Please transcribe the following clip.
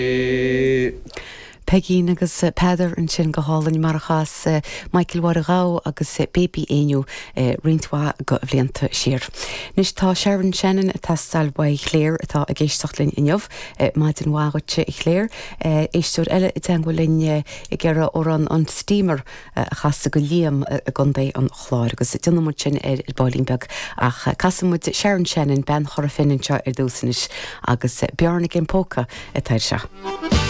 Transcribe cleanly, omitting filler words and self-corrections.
Peggy agus Peadar an sin go hálainn marachas Michael Warragá agus baby éniu rintwa go bhlianta siar. Nis tá Sharon Shannon a testal ba chléir atá a géisteach linn inniuh maidin wágate i chléir éistúr eile i teango linne i gera oran an steamer a chasta go líam a gundé an chláir agus dynamod sin Balingbeag ach casamud Sharon Shannon ben chora finninse dúsanis agus Bjarna Gimpóca a tair se.